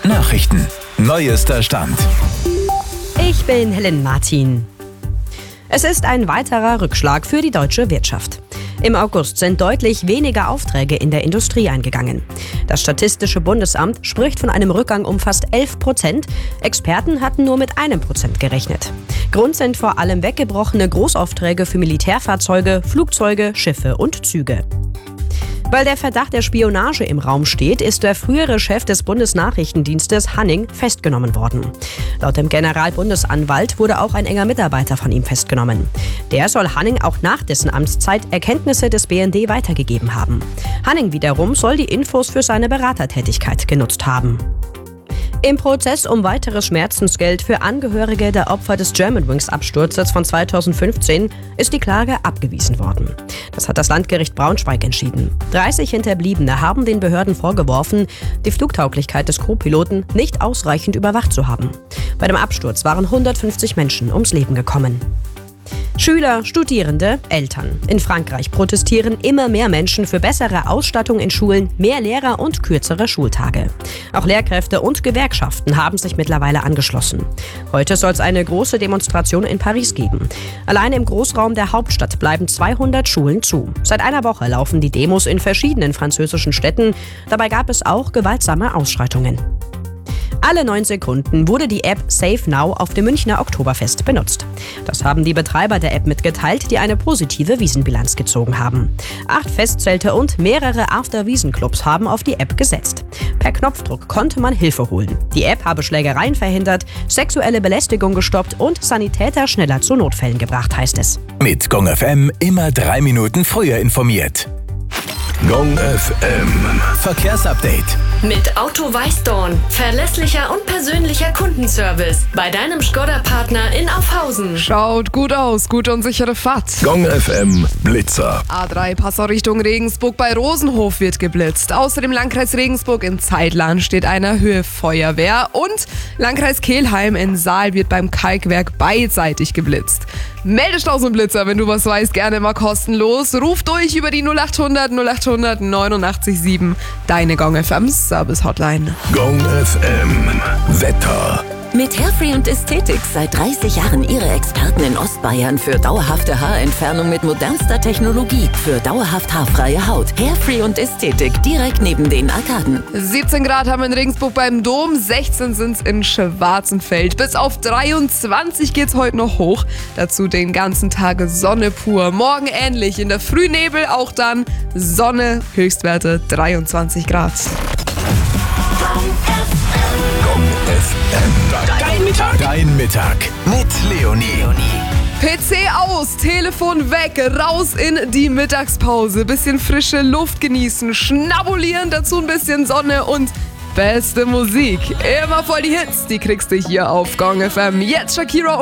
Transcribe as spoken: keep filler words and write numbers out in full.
Nachrichten. Neuester Stand. Ich bin Helen Martin. Es ist ein weiterer Rückschlag für die deutsche Wirtschaft. Im August sind deutlich weniger Aufträge in der Industrie eingegangen. Das Statistische Bundesamt spricht von einem Rückgang um fast elf Prozent. Experten hatten nur mit einem Prozent gerechnet. Grund sind vor allem weggebrochene Großaufträge für Militärfahrzeuge, Flugzeuge, Schiffe und Züge. Weil der Verdacht der Spionage im Raum steht, ist der frühere Chef des Bundesnachrichtendienstes Hanning festgenommen worden. Laut dem Generalbundesanwalt wurde auch ein enger Mitarbeiter von ihm festgenommen. Der soll Hanning auch nach dessen Amtszeit Erkenntnisse des B N D weitergegeben haben. Hanning wiederum soll die Infos für seine Beratertätigkeit genutzt haben. Im Prozess um weiteres Schmerzensgeld für Angehörige der Opfer des Germanwings-Absturzes von zweitausendfünfzehn ist die Klage abgewiesen worden. Das hat das Landgericht Braunschweig entschieden. dreißig Hinterbliebene haben den Behörden vorgeworfen, die Flugtauglichkeit des Co-Piloten nicht ausreichend überwacht zu haben. Bei dem Absturz waren hundertfünfzig Menschen ums Leben gekommen. Schüler, Studierende, Eltern. In Frankreich protestieren immer mehr Menschen für bessere Ausstattung in Schulen, mehr Lehrer und kürzere Schultage. Auch Lehrkräfte und Gewerkschaften haben sich mittlerweile angeschlossen. Heute soll es eine große Demonstration in Paris geben. Allein im Großraum der Hauptstadt bleiben zweihundert Schulen zu. Seit einer Woche laufen die Demos in verschiedenen französischen Städten. Dabei gab es auch gewaltsame Ausschreitungen. Alle neun Sekunden wurde die App Save Now auf dem Münchner Oktoberfest benutzt. Das haben die Betreiber der App mitgeteilt, die eine positive Wiesenbilanz gezogen haben. Acht Festzelte und mehrere After-Wiesen-Clubs haben auf die App gesetzt. Per Knopfdruck konnte man Hilfe holen. Die App habe Schlägereien verhindert, sexuelle Belästigung gestoppt und Sanitäter schneller zu Notfällen gebracht, heißt es. Mit Gong F M immer drei Minuten früher informiert. Gong F M Verkehrsupdate. Mit Auto Weißdorn. Verlässlicher und persönlicher Kundenservice. Bei deinem Škoda-Partner in Aufhausen. Schaut gut aus, gute und sichere Fahrt. Gong F M Blitzer. A drei Passau Richtung Regensburg bei Rosenhof wird geblitzt. Außer dem Landkreis Regensburg in Zeitlan steht eine Höhe-Feuerwehr. Und Landkreis Kelheim in Saal wird beim Kalkwerk beidseitig geblitzt. Melde Staus und Blitzer, wenn du was weißt, gerne immer kostenlos. Ruf durch über die null achthundert null achthundert neunundachtzig sieben. Deine Gong F M Service Hotline. Gong F M Wetter. Mit Hairfree und Ästhetik seit dreißig Jahren Ihre Experten in Ostbayern für dauerhafte Haarentfernung mit modernster Technologie. Für dauerhaft haarfreie Haut. Hairfree und Ästhetik direkt neben den Arkaden. siebzehn Grad haben wir in Regensburg beim Dom, sechzehn sind's in Schwarzenfeld. Bis auf dreiundzwanzig geht's heute noch hoch. Dazu den ganzen Tag Sonne pur. Morgen ähnlich, in der Früh Nebel, auch dann Sonne, Höchstwerte dreiundzwanzig Grad. Gong F M. Dein Mittag. Dein Mittag mit Leonie. P C aus, Telefon weg, raus in die Mittagspause. Bisschen frische Luft genießen, schnabulieren, dazu ein bisschen Sonne und beste Musik. Immer voll die Hits, die kriegst du hier auf Gong F M. Jetzt Shakira und